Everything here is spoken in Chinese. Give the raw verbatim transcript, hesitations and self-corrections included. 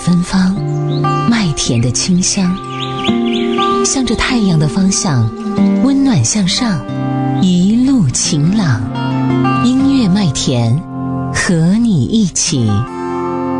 芬芳，麦田的清香，向着太阳的方向，温暖向上，一路晴朗。音乐麦田，和你一起